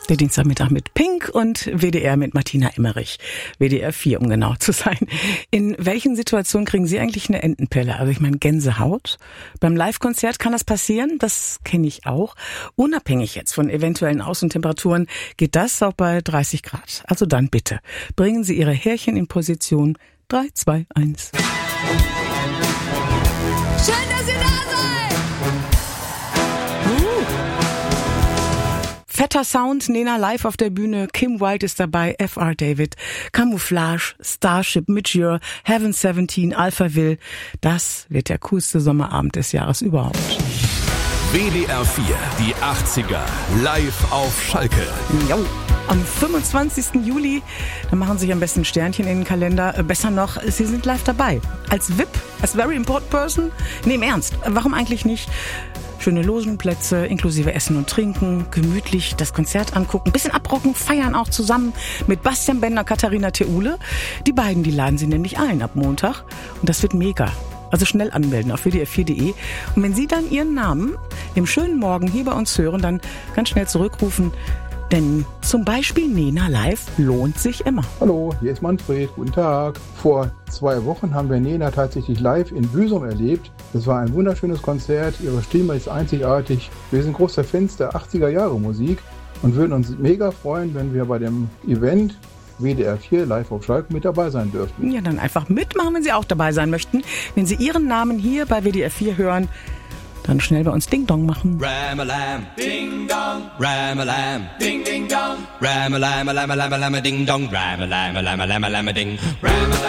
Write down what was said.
Der Dienstagmittag mit Pink und WDR mit Martina Emmerich. WDR 4, um genau zu sein. In welchen Situationen kriegen Sie eigentlich eine Entenpelle? Also ich meine Gänsehaut. Beim Live-Konzert kann das passieren, das kenne ich auch. Unabhängig jetzt von eventuellen Außentemperaturen geht das auch bei 30 Grad. Also dann bitte, bringen Sie Ihre Härchen in Position 3, 2, 1. Schön, dass ihr da seid! Fetter Sound, Nena live auf der Bühne, Kim Wilde ist dabei, F.R. David, Camouflage, Starship, Midyear, Heaven 17, Alphaville. Das wird der coolste Sommerabend des Jahres überhaupt. WDR 4, die 80er, live auf Schalke. Jo. Am 25. Juli, da machen Sie sich am besten ein Sternchen in den Kalender. Besser noch, Sie sind live dabei. Als VIP, als Very Important Person. Nee, im Ernst, warum eigentlich nicht? Schöne Logenplätze, inklusive Essen und Trinken, gemütlich das Konzert angucken, bisschen abrocken, feiern auch zusammen mit Bastian Bender, Katharina Theule. Die beiden, die laden Sie nämlich ein ab Montag und das wird mega. Also schnell anmelden auf wdr4.de. Und wenn Sie dann Ihren Namen im schönen Morgen hier bei uns hören, dann ganz schnell zurückrufen. Denn zum Beispiel Nena live lohnt sich immer. Hallo, hier ist Manfred. Guten Tag. Vor 2 Wochen haben wir Nena tatsächlich live in Büsum erlebt. Das war ein wunderschönes Konzert. Ihre Stimme ist einzigartig. Wir sind große Fans der 80er Jahre Musik und würden uns mega freuen, wenn wir bei dem Event WDR 4 live auf Schalke mit dabei sein dürften. Ja, dann einfach mitmachen, wenn Sie auch dabei sein möchten. Wenn Sie Ihren Namen hier bei WDR 4 hören, dann schnell bei uns Ding Dong machen. Ram-a-lam, ding dong, ram-a-lam, ding ding dong, ram-a-lam, lam-a-lam, lam-a-ding dong, ram-a-lam, lam-a-lam, lam-a-ding, ram-a-lam.